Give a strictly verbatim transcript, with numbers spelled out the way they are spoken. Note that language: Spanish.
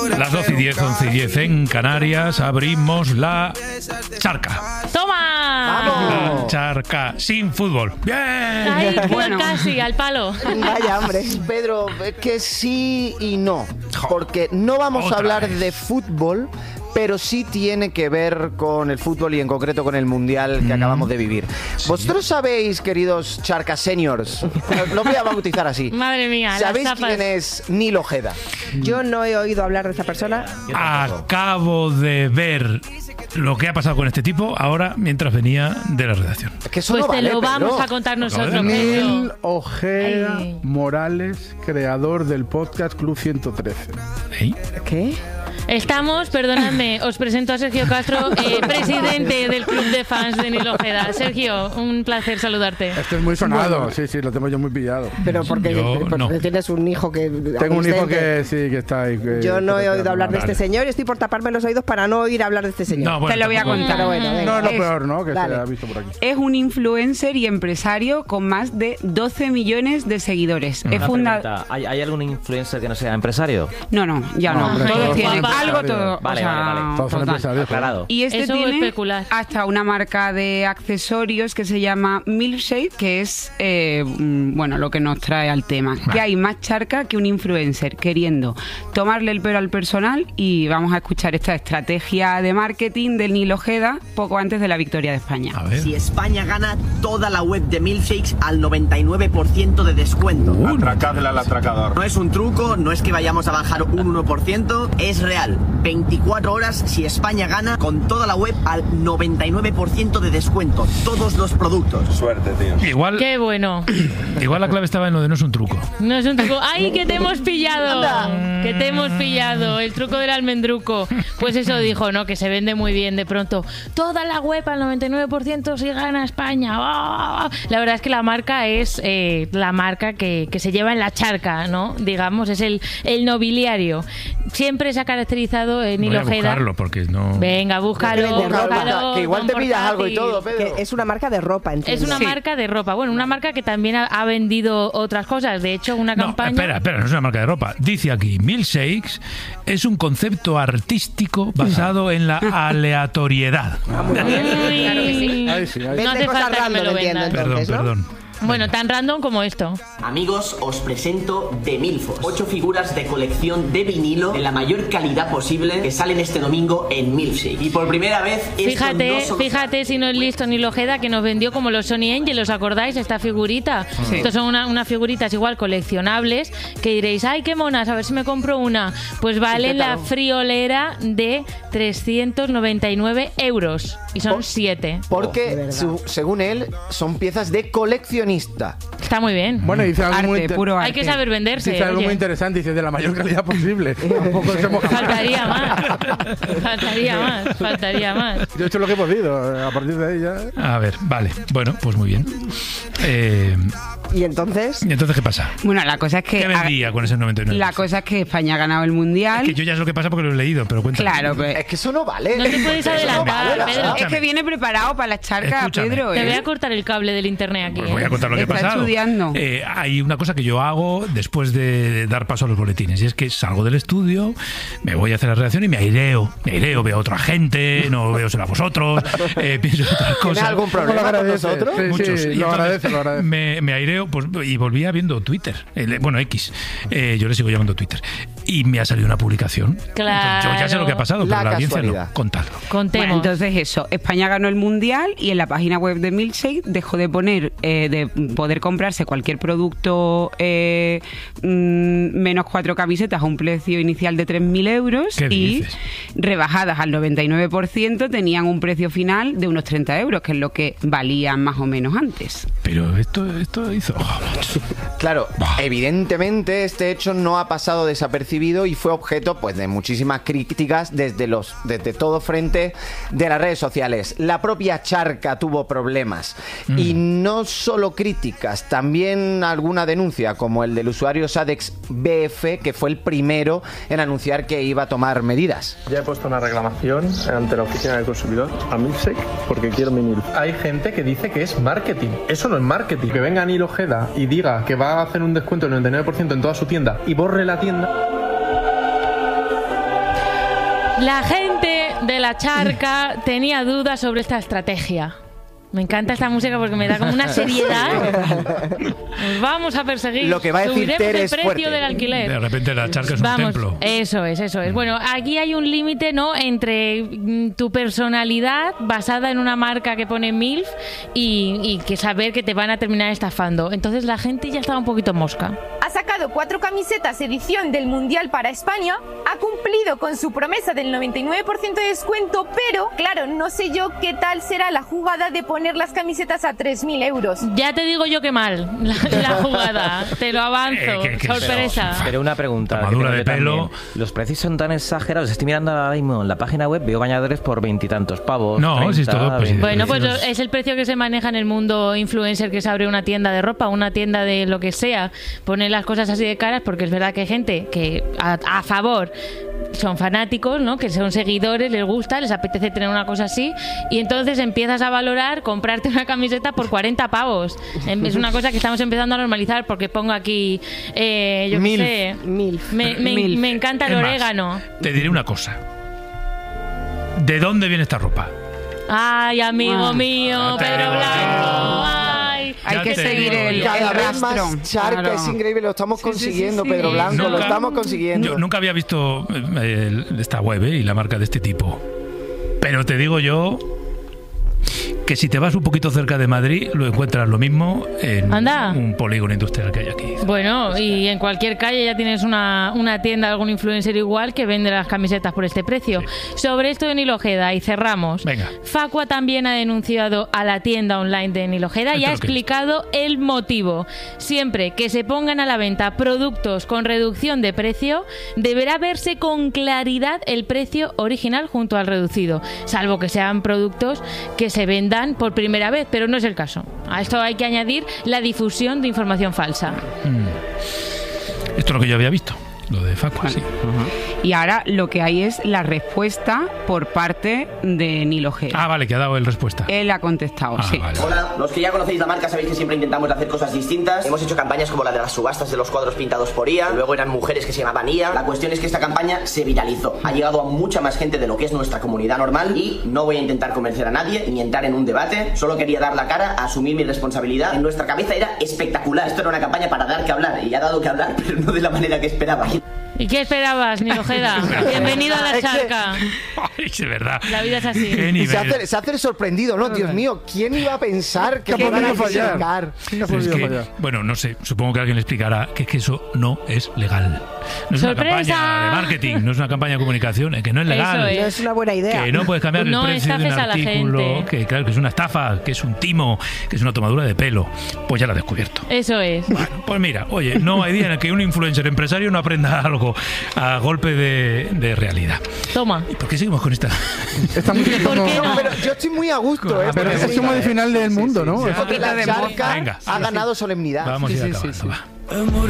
Las doce y diez, once y diez en Canarias, abrimos la charca. ¡Toma! ¡Vamos! La charca sin fútbol. ¡Bien! Ay, bueno. Casi, al palo. Vaya, hombre. Pedro, es que sí y no. Porque no vamos Otra a hablar vez. de fútbol, pero sí tiene que ver con el fútbol y en concreto con el Mundial que mm. acabamos de vivir. ¿Sí? Vosotros sabéis, queridos charca seniors, lo voy a bautizar así. Madre mía, ¿sabéis las tapas. quién es Nil Ojeda? Yo no he oído hablar de esa persona. Acabo de ver lo que ha pasado con este tipo ahora mientras venía de la redacción. Es que eso pues no te vale, lo Pedro. vamos a contar nosotros. Nil Ojeda Ay. Morales, creador del podcast Club ciento trece. ¿Eh? ¿Qué? Estamos, perdonadme, os presento a Sergio Castro, eh, presidente del club de fans de Nil Ojeda. Sergio, un placer saludarte. Este es muy sonado, Bueno. sí, sí, lo tengo yo muy pillado. Pero porque, Yo porque no. tienes un hijo que... Tengo un hijo que sí, que está ahí. que- Yo no he oído hablar de Vale. este señor y estoy por taparme los oídos para no oír hablar de este señor. No, bueno, Te lo voy a tampoco- contar. Pero bueno, venga. No es lo Es- peor, ¿no? Que dale. se ha visto por aquí. Es un influencer y empresario con más de doce millones de seguidores. Es Una funda... pregunta, ¿Hay, ¿Hay algún influencer que no sea empresario? No, no, ya No, no. hombre, Todos todos tienen son algo, empresarios. todo. Vale, o sea, vale, vale. Todos son total. empresarios. Aclarado. Y este Eso tiene especular. hasta una marca de accesorios que se llama Milkshake, que es eh, mm, bueno, lo que nos trae al tema. Que hay más charca que un influencer queriendo tomarle el pelo al personal, y vamos a escuchar esta estrategia de marketing del Nil Ojeda poco antes de la victoria de España. A ver. Si España gana, toda la web de Milkshakes al noventa y nueve por ciento de descuento. Atracadle al atracador. No es un truco, no es que vayamos a bajar un uno por ciento, es real. veinticuatro horas si España gana, con toda la web al noventa y nueve por ciento de descuento. Todos los productos. Suerte, tío. Igual, Qué bueno. igual la clave estaba en lo de no es un truco. No es un truco. ¡Ay, que te hemos pillado! Que te hemos pillado. El truco del almendruco. Pues eso dijo, ¿no? Que se vende muy bien de pronto. Toda la web al noventa y nueve por ciento si gana España. ¡Oh! La verdad es que la marca es eh, la marca que, que se lleva en la charca, ¿no? Digamos, es el, el nobiliario. Siempre se ha caracterizado en Nil Voy a Ojeda. buscarlo porque no... Venga, búscalo, Depende, Busca, búscalo. busca, que igual don te pillas Portátil. algo y todo, Pedro. Que es una marca de ropa, entiendo. Es una Sí. marca de ropa. Bueno, una marca que también ha, ha vendido otras cosas. De hecho, una No, campaña... espera, espera, no es una marca de ropa. Dice aquí, Milkshakes es un concepto artístico basado en la aleatoriedad. Uy. Ahí sí, ahí No Vende hace cosas falta que me random, lo entiendo, vendan. Perdón, entonces, ¿no? perdón. Bueno, tan random como esto. Amigos, os presento The Milfos. Ocho figuras de colección de vinilo de la mayor calidad posible que salen este domingo en Milkshake. Y por primera vez... esto Fíjate, no solo- fíjate si no es listo Nil Ojeda, que nos vendió como los Sony Angel, ¿os acordáis? Esta figurita. Sí. Estos son una- unas figuritas igual coleccionables que diréis, ay, qué monas, a ver si me compro una. Pues vale la friolera de trescientos noventa y nueve euros. Y son Por- siete. Porque, su- según él, son piezas de coleccionista. Está muy bien. Bueno, dice algo muy Arte, inter- puro arte. Hay que saber venderse. dice algo oye. muy interesante, dice de la mayor calidad posible. Tampoco nos hemos Faltaría más. Faltaría más. Faltaría más. Yo he hecho lo que he podido, eh, a partir de ahí ya. A ver, vale. Bueno, pues muy bien. Eh, Y entonces... ¿Y entonces qué pasa? Bueno, la cosa es que... ¿Qué vendía con ese noventa y nueve? La cosa es que España ha ganado el Mundial. Es que yo ya sé lo que pasa porque lo he leído, pero cuéntame. Claro, pues... Es que eso no vale. No te puedes Eso no adelantar, vale, Pedro. ¿verdad? Es que viene preparado para la charca, Escúchame. Pedro. Te ¿eh? voy a cortar el cable del internet aquí. Pues voy a ¿eh? contar lo que ha Está pasado. estudiando. Eh, hay una cosa que yo hago después de dar paso a los boletines, y es que salgo del estudio, me voy a hacer la redacción y me aireo. Me aireo, veo a otra gente, no veo solo a vosotros, eh, pienso en otras ¿Tienes cosas. algún ¿Cómo lo problema con agradece? nosotros? Sí, Muchos. sí, Y lo entonces agradece, lo agradece. Me, me aireo pues, y volvía viendo Twitter. El- bueno, X. Eh, yo le sigo llamando Twitter. Y me ha salido una publicación. Claro. Entonces, yo ya sé lo que ha pasado, pero La la audiencia casualidad. no. Contadlo. Contemos. Bueno, entonces eso, España ganó el Mundial y en la página web de Milkshake dejó de poner, eh, de poder comprarse cualquier producto eh, mm, menos cuatro camisetas a un precio inicial de tres mil euros ¿Qué y dices? rebajadas al noventa y nueve por ciento tenían un precio final de unos treinta euros, que es lo que valían más o menos antes. Pero esto, esto hizo... oh, macho. Claro, Bah. evidentemente este hecho no ha pasado desapercibido y fue objeto pues de muchísimas críticas desde los desde todo frente de las redes sociales. La propia charca tuvo problemas Mm. y no solo críticas, también alguna denuncia como el del usuario Sadex B F, que fue el primero en anunciar que iba a tomar medidas. Ya he puesto una reclamación ante la oficina del consumidor a Milkshake porque quiero mi milk. Hay gente que dice que es marketing. Eso no es marketing. Que venga Nil Ojeda y diga que va a hacer un descuento del noventa y nueve por ciento en toda su tienda y borre la tienda. La gente de la charca tenía dudas sobre esta estrategia. Me encanta esta música porque me da como una seriedad. Nos vamos a perseguir. Lo que va a decir Subiremos Tere el es precio fuerte. del alquiler. De repente la charca es un Vamos, templo. eso es, eso es. Bueno, aquí hay un límite, ¿no? Entre mm, tu personalidad basada en una marca que pone MILF y, y que saber que te van a terminar estafando. Entonces la gente ya estaba un poquito mosca. Ha sacado cuatro camisetas edición del Mundial para España, ha cumplido con su promesa del noventa y nueve por ciento de descuento, pero claro, no sé yo qué tal será la jugada de poner las camisetas a tres mil euros. Ya te digo yo que mal la, la jugada, te lo avanzo, Eh, que- que- sorpresa. Pero una pregunta. que Tomadura tengo de yo pelo. también. Los precios son tan exagerados. Estoy mirando ahora mismo en la página web, veo bañadores por veintitantos pavos. No, treinta, si es todo, pues, veinte. Bueno, pues precios. es el precio que se maneja en el mundo influencer, que se abre una tienda de ropa, una tienda de lo que sea, pone las cosas así de caras, porque es verdad que hay gente que a, a favor son fanáticos, ¿no? Que son seguidores, les gusta, les apetece tener una cosa así, y entonces empiezas a valorar comprarte una camiseta por cuarenta pavos. Em, Es una cosa que estamos empezando a normalizar, porque pongo aquí, eh, yo qué Milf. sé, Milf. me, me- Milf. me encanta el Es más, orégano. Te diré una cosa. ¿De dónde viene esta ropa? Ay, amigo Ah. mío, Ya te Pedro digo Blanco. yo. Ay, Hay Ya que te seguir digo el, yo. el Cada vez rastro. más charca, Claro. es increíble, lo estamos Sí, sí, sí, consiguiendo, sí. Pedro Blanco, lo Nunca- estamos consiguiendo. Yo nunca había visto eh, el- esta web eh, y la marca de este tipo. Pero te digo yo que si te vas un poquito cerca de Madrid, lo encuentras lo mismo en Anda. un polígono industrial que hay aquí. Bueno, y en cualquier calle ya tienes una, una tienda, algún influencer igual que vende las camisetas por este precio. Sobre esto de Nil Ojeda, y cerramos. Venga. Facua también ha denunciado a la tienda online de Nil Ojeda y Esto ha es lo que he explicado el motivo. Siempre que se pongan a la venta productos con reducción de precio, deberá verse con claridad el precio original junto al reducido, salvo que sean productos que se vendan por primera vez, pero no es el caso. A esto hay que añadir la difusión de información falsa. Mm. Esto es lo que yo había visto, lo de Facua, sí. Y ahora lo que hay es la respuesta por parte de Nil Ojeda. Ah, vale, que ha dado el respuesta. Él ha contestado, Ah, sí. vale. Hola, los que ya conocéis la marca sabéis que siempre intentamos hacer cosas distintas. Hemos hecho campañas como la de las subastas de los cuadros pintados por I A, luego eran mujeres que se llamaban I A. La cuestión es que esta campaña se viralizó. Ha llegado a mucha más gente de lo que es nuestra comunidad normal y no voy a intentar convencer a nadie ni entrar en un debate. Solo quería dar la cara, asumir mi responsabilidad. En nuestra cabeza era espectacular. Esto era una campaña para dar que hablar y ha dado que hablar, pero no de la manera que esperaba. ¿Y qué esperabas, Nil Ojeda? Bienvenido a la Es que- charca. Ay, es verdad. La vida es así. Qué Y nivel. se hace, se hace el sorprendido, ¿no? Dios mío, ¿quién iba a pensar que ¿Qué ha fueran a podido fallar? criticar? ¿Quién ha Pero es podido que, fallar? bueno, no sé, supongo que alguien le explicará que es que eso no es legal. No es ¡Sorpresa! una campaña de marketing, no es una campaña de comunicación, es que no es legal. Eso No es una buena idea. Que no puedes cambiar el No precio de un estafes a la artículo, gente. que claro, que es una estafa, que es un timo, que es una tomadura de pelo. Pues ya lo has descubierto. Eso es. Bueno, pues mira, oye, no hay día en el que un influencer empresario no aprenda algo a golpe de, de realidad. Toma. ¿Y por qué seguimos con esta? Esta música ¿Por como- qué no? Pero yo estoy muy a gusto, ¿eh? Pero porque es como de final del mundo, ¿no? porque la de charca Venga, ha ganado solemnidad. Vamos a ir Sí, sí, acabando, sí, sí. va.